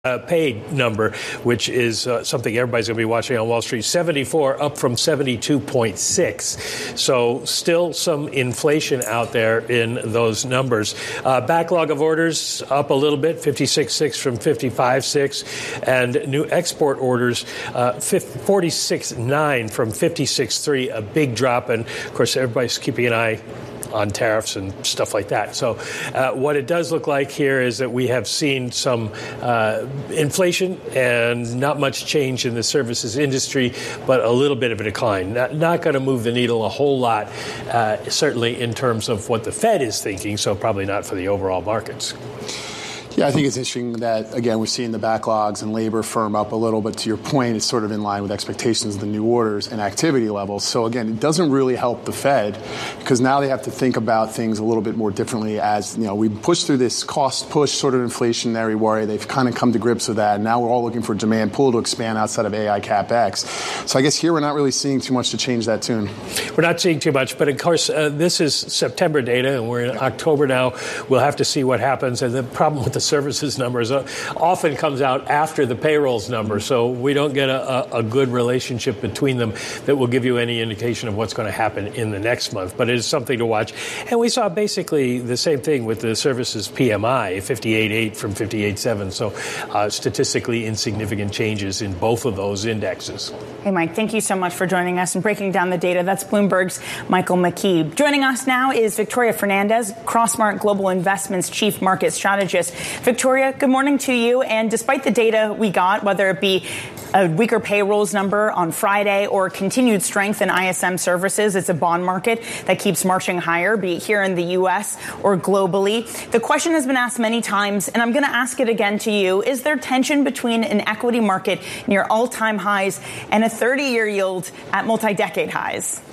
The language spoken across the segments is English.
paid number, which is something everybody's going to be watching on Wall Street. 74 up from 72.6. So still some inflation out there in those numbers. Backlog of orders up a little bit, 56.6 from 55.6. And new export orders, 46.9 from 56.3, a big drop. And, of course, everybody's keeping an eye on tariffs and stuff like that. So what it does look like here is that we have seen some inflation and not much change in the services industry, but a little bit of a decline. Not going to move the needle a whole lot, certainly in terms of what the Fed is thinking, so probably not for the overall markets. Yeah, I think it's interesting that, again, we're seeing the backlogs and labor firm up a little, but to your point, it's sort of in line with expectations of the new orders and activity levels. So, again, it doesn't really help the Fed because now they have to think about things a little bit more differently as, you know, we push through this cost push sort of inflationary worry. They've kind of come to grips with that. And now we're all looking for demand pull to expand outside of AI CapEx. So I guess here we're not really seeing too much to change that tune. We're not seeing too much, but of course, this is September data, and we're in October now. We'll have to see what happens. And the problem with the services numbers often comes out after the payrolls number, so we don't get a good relationship between them that will give you any indication of what's going to happen in the next month. But it is something to watch. And we saw basically the same thing with the services PMI, 58.8 from 58.7. So statistically insignificant changes in both of those indexes. Hey, Mike, thank you so much for joining us and breaking down the data. That's Bloomberg's Michael McKee. Joining us now is Victoria Fernandez, Crossmark Global Investments Chief Market Strategist. Victoria, good morning to you. And despite the data we got, whether it be a weaker payrolls number on Friday or continued strength in ISM services, it's a bond market that keeps marching higher, be it here in the U.S. or globally. The question has been asked many times, and I'm going to ask it again to you. Is there tension between an equity market near all-time highs and a 30-year yield at multi-decade highs?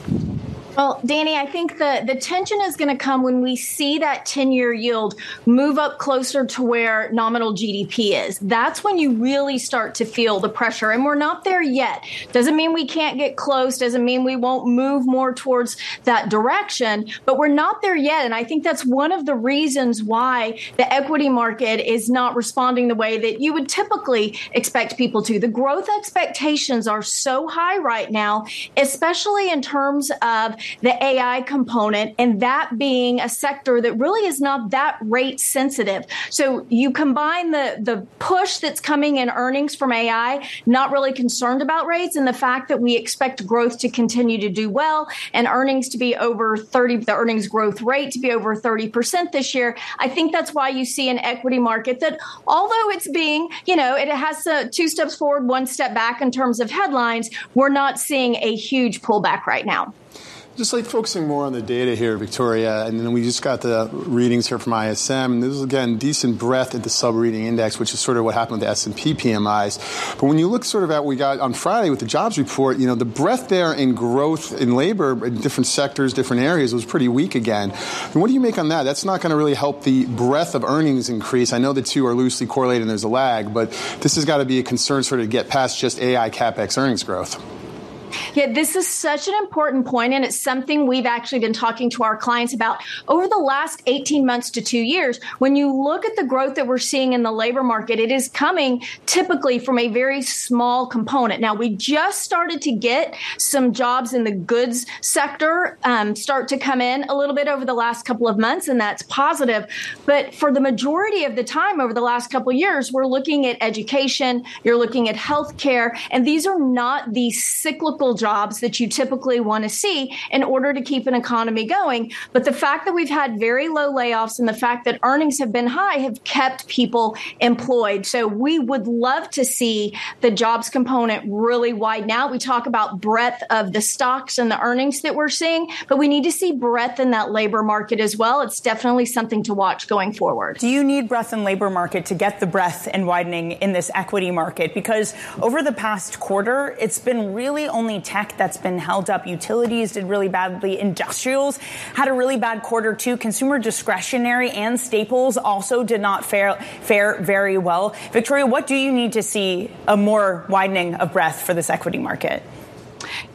Well, Danny, I think the tension is going to come when we see that 10-year yield move up closer to where nominal GDP is. That's when you really start to feel the pressure. And we're not there yet. Doesn't mean we can't get close. Doesn't mean we won't move more towards that direction. But we're not there yet. And I think that's one of the reasons why the equity market is not responding the way that you would typically expect people to. The growth expectations are so high right now, especially in terms of the AI component, and that being a sector that really is not that rate sensitive. So you combine the push that's coming in earnings from AI, not really concerned about rates, and the fact that we expect growth to continue to do well and earnings to be over 30, the earnings growth rate to be over 30% this year. I think that's why you see an equity market that, although it's being, it has two steps forward, one step back in terms of headlines, we're not seeing a huge pullback right now. Just like focusing more on the data here, Victoria, and then we just got the readings here from ISM. This is, again, decent breadth at the sub-reading index, which is sort of what happened with the S&P PMIs. But when you look sort of at what we got on Friday with the jobs report, the breadth there in growth in labor in different sectors, different areas was pretty weak again. And what do you make on that? That's not going to really help the breadth of earnings increase. I know the two are loosely correlated and there's a lag, but this has got to be a concern sort of to get past just AI CapEx earnings growth. Yeah, this is such an important point, and it's something we've actually been talking to our clients about over the last 18 months to 2 years. When you look at the growth that we're seeing in the labor market, it is coming typically from a very small component. Now, we just started to get some jobs in the goods sector start to come in a little bit over the last couple of months, and that's positive. But for the majority of the time over the last couple of years, we're looking at education, you're looking at healthcare, and these are not the cyclical jobs that you typically want to see in order to keep an economy going. But the fact that we've had very low layoffs and the fact that earnings have been high have kept people employed. So we would love to see the jobs component really widen out. We talk about breadth of the stocks and the earnings that we're seeing, but we need to see breadth in that labor market as well. It's definitely something to watch going forward. Do you need breadth in labor market to get the breadth and widening in this equity market? Because over the past quarter, it's been really only tech that's been held up. Utilities did really badly. Industrials had a really bad quarter too. Consumer discretionary and staples also did not fare very well. Victoria, what do you need to see a more widening of breadth for this equity market?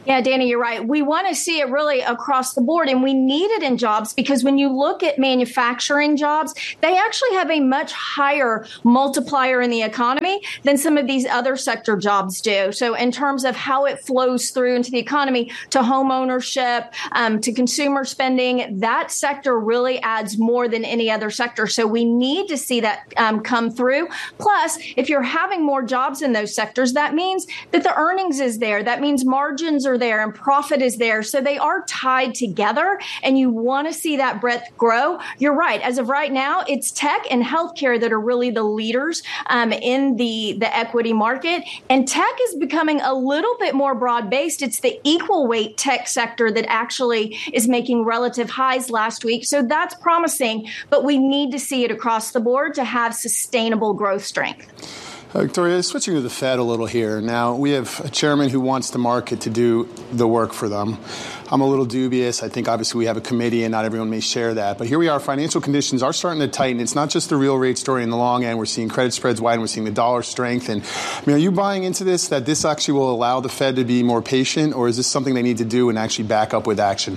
Yeah, Danny, you're right. We want to see it really across the board, and we need it in jobs because when you look at manufacturing jobs, they actually have a much higher multiplier in the economy than some of these other sector jobs do. So in terms of how it flows through into the economy, to home ownership, to consumer spending, that sector really adds more than any other sector. So we need to see that come through. Plus, if you're having more jobs in those sectors, that means that the earnings is there. That means margins are there and profit is there. So they are tied together, and you want to see that breadth grow. You're right. As of right now, it's tech and healthcare that are really the leaders in the equity market. And tech is becoming a little bit more broad-based. It's the equal weight tech sector that actually is making relative highs last week. So that's promising, but we need to see it across the board to have sustainable growth strength. Victoria, switching to the Fed a little here. Now, we have a chairman who wants the market to do the work for them. I'm a little dubious. I think obviously we have a committee and not everyone may share that. But here we are. Financial conditions are starting to tighten. It's not just the real rate story in the long end. We're seeing credit spreads widen. We're seeing the dollar strengthen. I mean, are you buying into this, that this actually will allow the Fed to be more patient, or is this something they need to do and actually back up with action?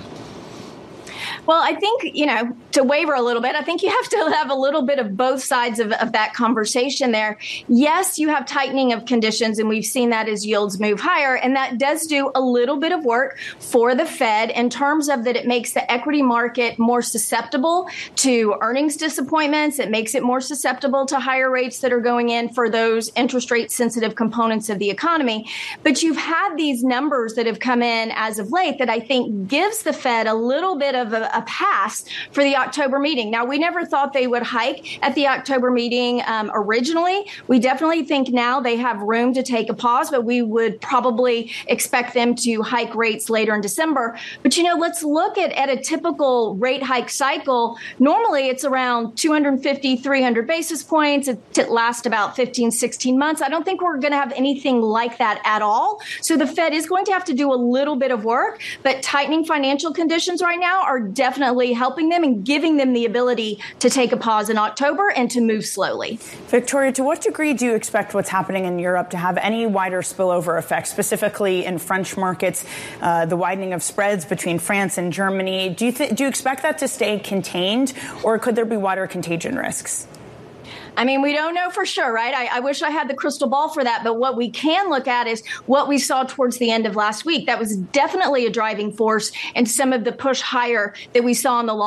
Well, I think, to waver a little bit, I think you have to have a little bit of both sides of that conversation there. Yes, you have tightening of conditions, and we've seen that as yields move higher. And that does do a little bit of work for the Fed in terms of that it makes the equity market more susceptible to earnings disappointments. It makes it more susceptible to higher rates that are going in for those interest rate sensitive components of the economy. But you've had these numbers that have come in as of late that I think gives the Fed a little bit of a pass for the October meeting. Now, we never thought they would hike at the October meeting originally. We definitely think now they have room to take a pause, but we would probably expect them to hike rates later in December. But, let's look at a typical rate hike cycle. Normally, it's around 250, 300 basis points. It lasts about 15, 16 months. I don't think we're going to have anything like that at all. So the Fed is going to have to do a little bit of work, but tightening financial conditions right now are definitely helping them and giving them the ability to take a pause in October and to move slowly. Victoria, to what degree do you expect what's happening in Europe to have any wider spillover effects, specifically in French markets, the widening of spreads between France and Germany? Do you expect that to stay contained, or could there be wider contagion risks? I mean, we don't know for sure, right? I wish I had the crystal ball for that. But what we can look at is what we saw towards the end of last week. That was definitely a driving force in some of the push higher that we saw in the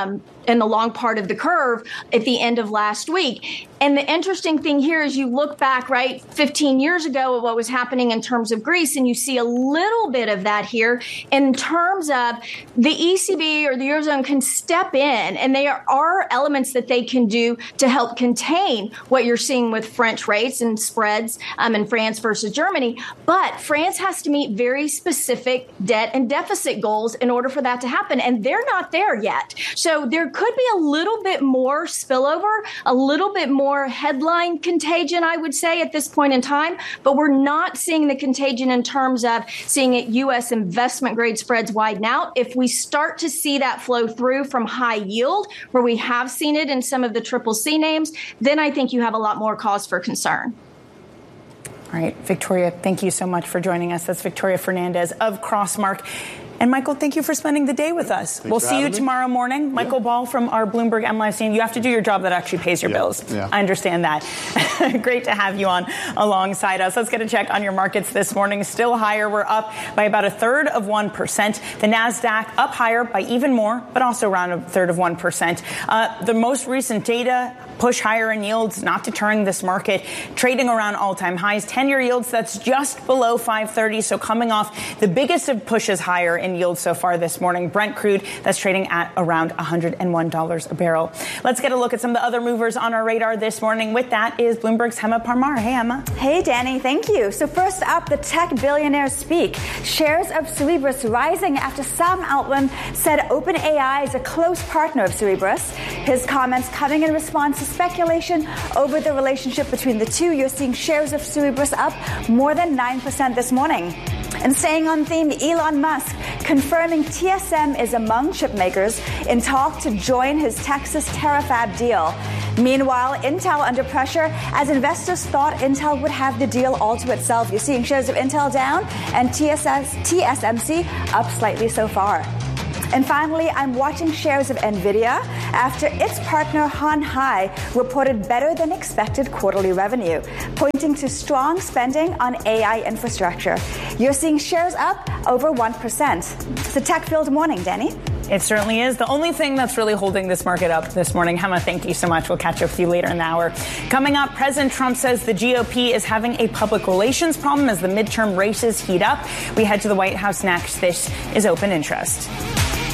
long part of the curve at the end of last week. And the interesting thing here is you look back, right, 15 years ago at what was happening in terms of Greece, and you see a little bit of that here in terms of the ECB or the Eurozone can step in, and there are elements that they can do to help contain what you're seeing with French rates and spreads in France versus Germany. But France has to meet very specific debt and deficit goals in order for that to happen, and they're not there yet. So there could be a little bit more spillover, a little bit more headline contagion, I would say, at this point in time. But we're not seeing the contagion in terms of seeing it U.S. investment grade spreads widen out. If we start to see that flow through from high yield, where we have seen it in some of the triple C names, then I think you have a lot more cause for concern. All right, Victoria, thank you so much for joining us. That's Victoria Fernandez of Crossmark. And Michael, thank you for spending the day with us. We'll see you tomorrow morning. Michael Ball from our Bloomberg MLive team. You have to do your job that actually pays your bills. Yeah. I understand that. Great to have you on alongside us. Let's get a check on your markets this morning. Still higher. We're up by about 1/3%. The NASDAQ up higher by even more, but also around 1/3%. The most recent data push higher in yields, not deterring this market, trading around all-time highs. 10-year yields, that's just below 530, so coming off the biggest of pushes higher in yields so far this morning. Brent crude, that's trading at around $101 a barrel. Let's get a look at some of the other movers on our radar this morning. With that is Bloomberg's Hema Parmar. Hey, Emma. Hey, Danny. Thank you. So first up, the tech billionaires speak. Shares of Cerebras rising after Sam Altman said OpenAI is a close partner of Cerebras. His comments coming in response to speculation over the relationship between the two. You're seeing shares of Cerebras up more than 9% this morning. And staying on theme, Elon Musk confirming TSM is among chip makers in talk to join his Texas Terafab deal. Meanwhile, Intel under pressure as investors thought Intel would have the deal all to itself. You're seeing shares of Intel down and TSMC up slightly so far. And finally, I'm watching shares of NVIDIA after its partner Hon Hai reported better than expected quarterly revenue, pointing to strong spending on AI infrastructure. You're seeing shares up over 1%. It's a tech-filled morning, Danny. It certainly is. The only thing that's really holding this market up this morning. Hema, thank you so much. We'll catch up with you later in the hour. Coming up, President Trump says the GOP is having a public relations problem as the midterm races heat up. We head to the White House next. This is Open Interest.